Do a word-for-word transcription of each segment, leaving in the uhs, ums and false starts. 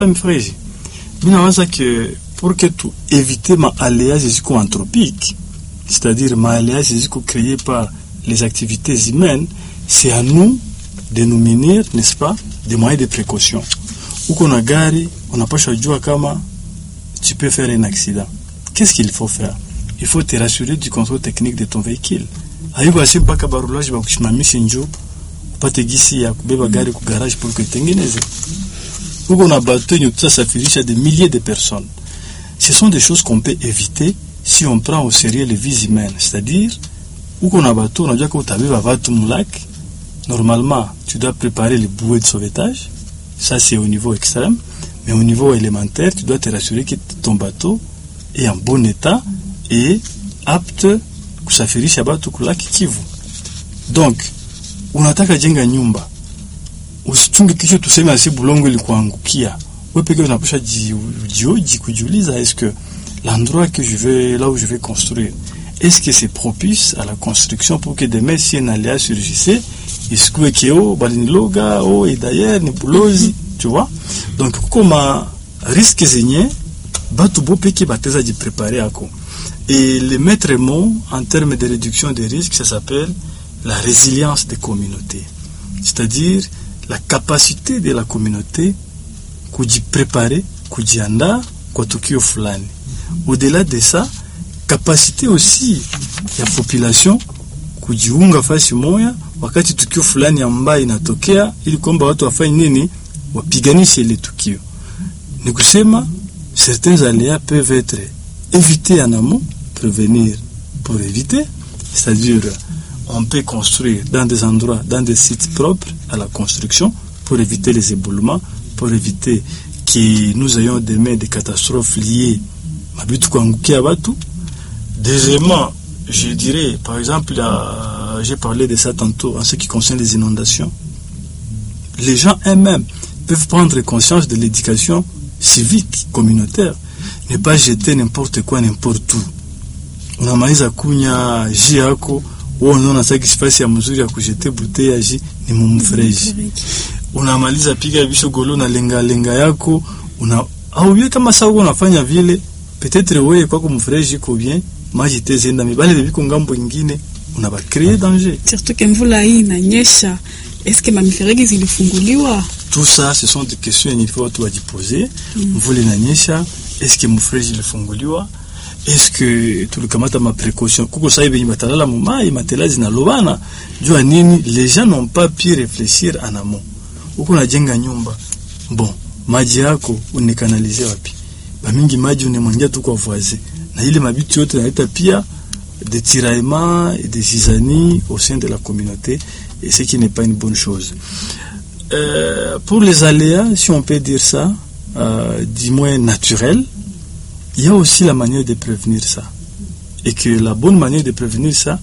mfreji. Mimi nawaza que pour que tu éviter ma aléas anthropiques, c'est-à-dire ma aléas créés par les activités humaines, c'est à nous de nous munir, n'est-ce pas, des moyens de précaution. Ou qu'on a gari, on n'a pas choisi kama tu peux faire un accident. Qu'est-ce qu'il faut faire? Il faut te rassurer du contrôle technique de ton véhicule. Ayo basi mpaka barulage bakushimamisha njoo upate gisi ya kubeba gari ku garage pour que tengeneze. Huko na bateau nyo tutasafirisha des milliers de personnes. Ce sont des choses qu'on peut éviter si on prend au sérieux les vies humaines, c'est-à-dire huko na bateau unajua kwa utabeba watu mulaki. Normalement, tu dois préparer les bouées de sauvetage. Ça c'est au niveau extrême, mais au niveau élémentaire, tu dois te rassurer que ton bateau est en bon état et apte kusafirisha batu kulaki Kivu. Donc, unataka jenga nyumba, usichunge kisho tuseme asi bulongo ilikuangukia. Wewe pekee unapasha jioji kujiuliza, est-ce que l'endroit que je vais, là où je vais construire, est-ce que c'est propice à la construction pour que demain si un aléa surgissait, isikue keo baliniloga oh et d'ailleurs ni bulozi, tu vois? Donc comme risque zenye batu bo peke bateza ji préparer ako. Et le maître mot en termes de réduction des risques, ça s'appelle la résilience des communautés. C'est-à-dire la capacité de la communauté kuji préparer, kujiandaa kwa tukio fulani. Au-delà de ça, capacité aussi ya population kujiunga fasi moya wakati tukio fulani ambayo inatokea ili kwamba watu wafanye nini, wapiganishe ile tukio. Ni kusema certains aléas peuvent être évités en amont, prévenir pour éviter, c'est-à-dire on peut construire dans des endroits, dans des sites propres à la construction pour éviter les éboulements, pour éviter que nous ayons demain des catastrophes liées mabitu kuangukia watu. Deuxièmement, je dirais, par exemple, euh, j'ai parlé de ça tantôt en ce qui concerne les inondations. Les gens eux-mêmes peuvent prendre conscience de l'éducation civique, communautaire. Ne pas jeter n'importe quoi, n'importe où. Unamaliza kunya ji yako, wewe unaona sasa kisifasi ya mzuri ya kujete bouteille ya ji ni mumfreji. Unamaliza piga bisho golo na lenga lenga yako, una au yeye kama sasa unafanya vile, peut-être wewe kwako mfreji iko bien, maji tezenda mibale biko ngambo nyingine, unaba créer danger. Surtout que mvula hii inanyesha, est-ce que mamiferegi zilifunguliwa? Tout ça, ce sont des questions qu'il faut tout poser. Mvula inanyesha, est-ce que mfreji ilifunguliwa? Est-ce que tout le kamata ma précaution kuko sasa hivi batalala mumai matelazi na lobana jua nini? Les gens n'ont pas pu réfléchir en amont. Uko unajenga nyumba, bon, maji yako unikanalize wapi? Ba mingi maji unemwangia tu kwa voisin, na ile mabitu yote naita pia des tiraillements et des zizanies au sein de la communauté, et ce qui n'est pas une bonne chose. Euh, pour les aléas, si on peut dire ça, euh, du moins naturel, il y a aussi la manière de prévenir ça. Et que la bonne manière de prévenir ça,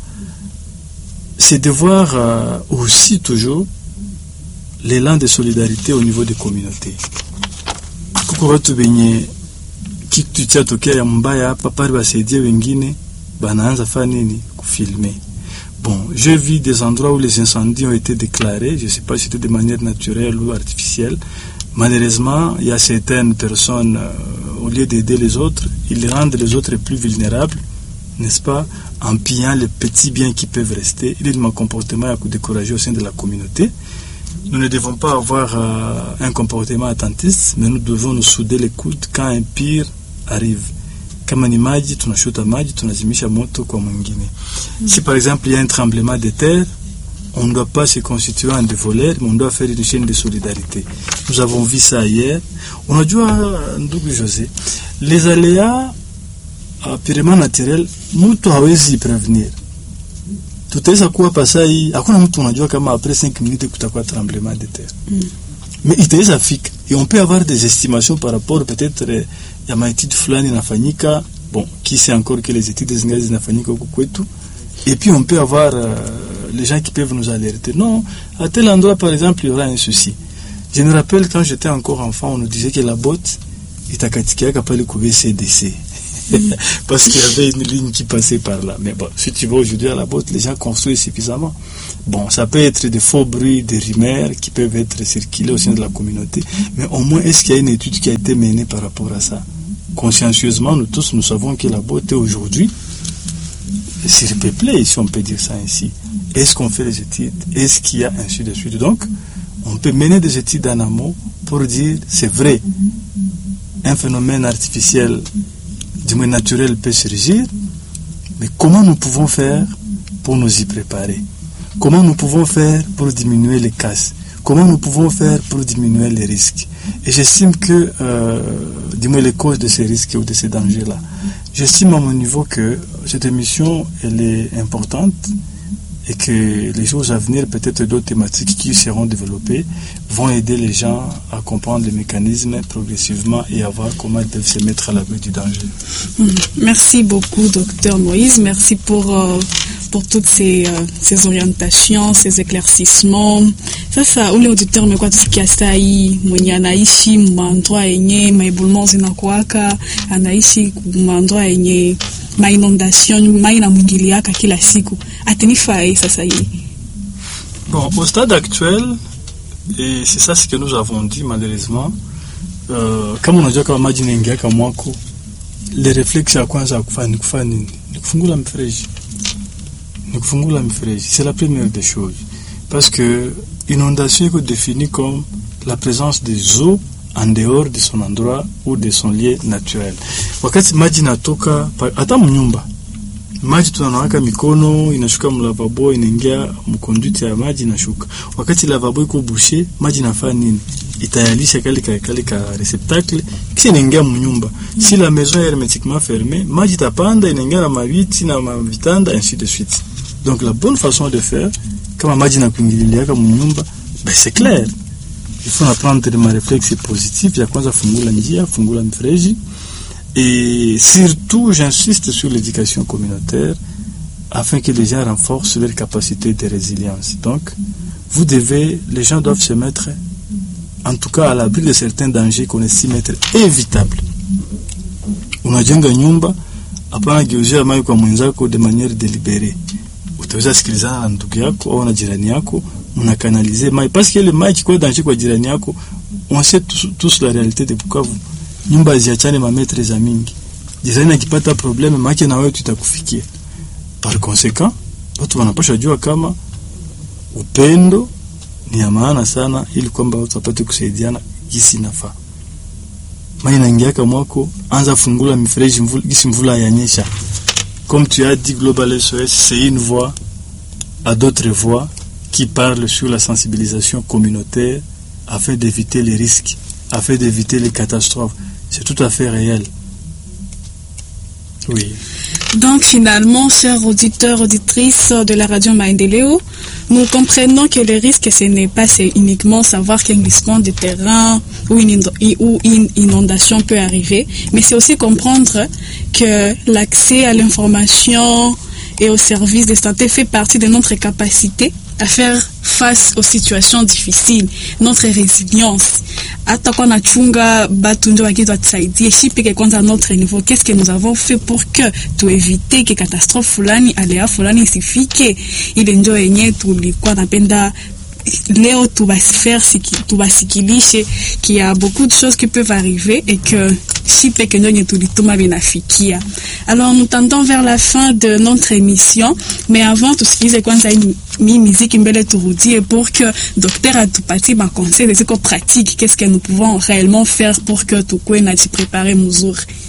c'est de voir euh, aussi toujours l'élan de solidarité au niveau des communautés. Kuko watu benye kitu cha tokea ya mbaya hapa pale basaidia wengine banaanza fanya nini kufilmer. Bon, je vis des endroits où les incendies ont été déclarés, je ne sais pas si c'était de manière naturelle ou artificielle. Malheureusement, il y a certaines personnes, euh, au lieu d'aider les autres, ils rendent les autres plus vulnérables, n'est-ce pas, en pillant les petits biens qui peuvent rester. Il est de mon comportement à décourager au sein de la communauté. Nous ne devons pas avoir euh, un comportement attentiste, mais nous devons nous souder les coudes quand un pire arrive. Kama ni maji, tunashota maji, tunazimisha moto kwa mwingine. Mm. Si par exemple il y a un tremblement de terre, on ne doit pas se constituer en des voleurs, mais on doit faire une chaîne de solidarité. Nous avons vu ça hier. On a dit, ndugu José, les aléas uh, purement naturels, mtu hawezi prévenir. Tutaweza kuwa pasai, hakuna mtu unajua kama après cinq minutes kutakuwa tremblement de terre. Mm. Mais itaweza fika. Et on peut avoir des estimations par rapport peut-être ya maétude fulani inafanyika, bon, qui sait encore que les études zingali zinafanyika huko kwetu. Et puis on peut avoir euh, les gens qui peuvent nous alerter. Non, à tel endroit par exemple, il y aura un souci. Je me rappelle quand j'étais encore enfant, on nous disait que la botte itakatika kapale ku V C D C. parce qu'il y avait une ligne qui passait par là. Mais bon, si tu vas aujourd'hui à la botte, les gens construisent suffisamment. Bon, ça peut être des faux bruits, des rumeurs qui peuvent être circulés au sein de la communauté, mais au moins, est-ce qu'il y a une étude qui a été menée par rapport à ça? Consciencieusement, nous tous, nous savons que la botte aujourd'hui est surpeuplée, si on peut dire ça ainsi. Est-ce qu'on fait des études? Est-ce qu'il y a ainsi de suite? Donc, on peut mener des études en amont pour dire, c'est vrai, un phénomène artificiel, du moins naturel, peut surgir, mais comment nous pouvons faire pour nous y préparer? Comment nous pouvons faire pour diminuer les casses? Comment nous pouvons faire pour diminuer les risques? Et j'estime que, euh, du moins les causes de ces risques ou de ces dangers-là, j'estime à mon niveau que cette émission, elle est importante, et que les jours à venir, peut-être d'autres thématiques qui seront développées, vont aider les gens à comprendre les mécanismes progressivement et à voir comment ils peuvent se mettre à l'abri du danger. Merci beaucoup, docteur Moïse. Merci pour, euh, pour toutes ces, euh, ces orientations, ces éclaircissements. Ça, ça, ule auditeur mekwa tusikia sai, mwenye anaishi mandroa yenye, maibulmo zinakuwaka, anaishi mandroa yenye, ma inondation, ma inamwingiliaka kila siku. Atenifai sasa hii. Bon, au stade actuel, et c'est ça ce que nous avons dit malheureusement, euh, kama unajua kama maji inaingia kama mwako, le réflexe ya kwanza ya kufanya ni kufanya nini? Ni kufungula mfereji. Ni kufungula mfereji. C'est la première des choses. Parce que inondation est définie comme la présence des eaux en dehors de son endroit ou de son lieu naturel. Wakati maji natoka hata mnyumba, maji tunanawaka mikono inashuka mlavabo inaingia mkonduti ya maji inashuka. Wakati lavabo iko bouché, maji nafanya nini? Itayalisha kale ka kale ka réceptacle kisha inaingia mnyumba. Si la maison est hermétiquement fermée, maji tapanda inaingia na maviti na mavitanda ainsi de suite. Donc la bonne façon de faire, kama maji na kuingililia kama mnyumba, ben c'est clair. Il faut apprendre des réflexes positifs, ya kwanza fungula njia, fungula mfereji. Et surtout, j'insiste sur l'éducation communautaire afin que les gens renforcent leur capacité de résilience. Donc, vous devez, les gens doivent se mettre, en tout cas à l'abri de certains dangers qu'on estime être évitables. Unajenga nyumba, hapana geuzia maji kwa mwenzako de manière délibérée. Utaweza sikilizana na ndugu yako au na jirani yako, mnakanalize maji parce que le maji kwa danger kwa jirani yako, on sait tous, tous la réalité de Bukavu. Nyumba ziachane mametre za mingi. Jirani akipata probleme maji na wewe tutakufikia. Par conséquent, watu wanapaswa jua kama upendo ni ya maana sana ili kwamba watu wapate kusaidiana jinsi nafaa. Maji inaingia kama mwako, anza fungula mifereji mvula jinsi mvula yanyesha. Comme tu as dit, Global S O S, c'est une voix à d'autres voix qui parlent sur la sensibilisation communautaire afin d'éviter les risques, afin d'éviter les catastrophes. C'est tout à fait réel. Oui. Donc finalement, chers auditeurs, auditrices de la radio Maendeleo, nous comprenons que le risque, ce n'est pas c'est uniquement savoir qu'un glissement de terrain ou une, ou une inondation peut arriver, mais c'est aussi comprendre que l'accès à l'information et aux services de santé fait partie de notre capacité à faire face aux situations difficiles, notre résilience. Hata kwa nachunga batu ndio wakitu atusaidie shipike kwanza notre niveau, qu'est-ce que nous avons fait pour que tu éviter que catastrophe fulani alea fulani isifike. Ile ndio yenye tulikuwa napenda leo tubasifaire tubasikilishe qu'il y a beaucoup de choses qui peuvent arriver et que si peke ndio tulituma binafikia. Alors nous tendons vers la fin de notre émission, mais avant tusikize kwanza mi musique mbele turudie pour que docteur atupatie ma conseil de ce qu'on pratique, qu'est-ce que nous pouvons réellement faire pour que tukue na tu préparer muzuri.